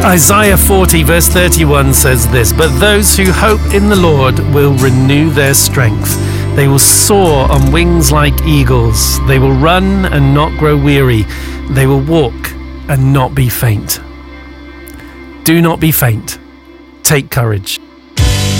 Isaiah 40 verse 31 says this, "But those who hope in the Lord will renew their strength. They will soar on wings like eagles. They will run and not grow weary. They will walk and not be faint." Do not be faint. Take courage.